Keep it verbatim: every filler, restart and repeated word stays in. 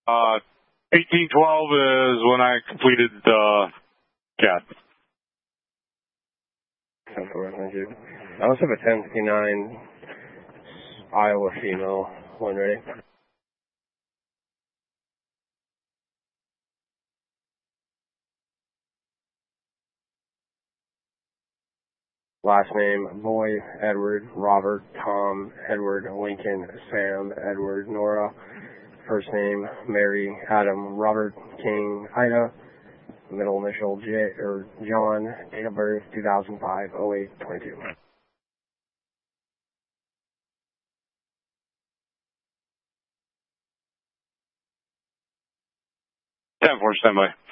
Uh, eighteen twelve is when I completed the C A D. Thank you. I also have a ten fifty-nine Iowa female, one ready. Last name, Boy, Edward, Robert, Tom, Edward, Lincoln, Sam, Edward, Nora. First name, Mary, Adam, Robert, King, Ida. Middle initial, J, or John. Date of birth, two thousand five, oh eight twenty-two. ten four, standby.